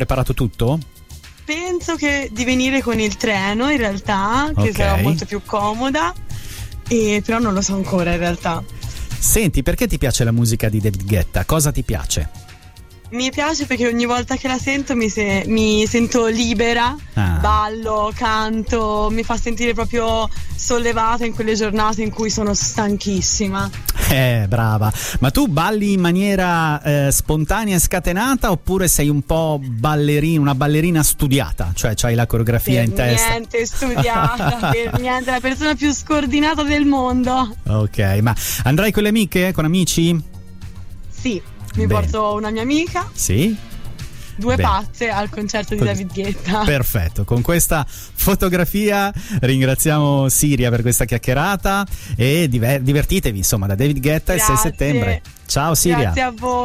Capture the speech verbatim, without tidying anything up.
preparato tutto? Penso che di venire con il treno in realtà, che Ok. sarà molto più comoda, e però non lo so ancora in realtà. Senti, perché ti piace la musica di David Guetta? Cosa ti piace? Mi piace perché ogni volta che la sento mi, se- mi sento libera, Ah. ballo, canto, mi fa sentire proprio sollevata in quelle giornate in cui sono stanchissima. Eh, brava. Ma tu balli in maniera eh, spontanea e scatenata oppure sei un po' ballerina, una ballerina studiata? Cioè c'hai la coreografia Per in testa? niente studiata, per niente, la persona più scordinata del mondo. Ok, ma andrai con le amiche, con amici? Sì, mi Bene. porto una mia amica, Sì? due Bene. pazze al concerto di David Guetta. Perfetto, con questa fotografia ringraziamo Siria per questa chiacchierata e diver- divertitevi insomma da David Guetta il sei Grazie. settembre. Ciao Siria. Grazie a voi.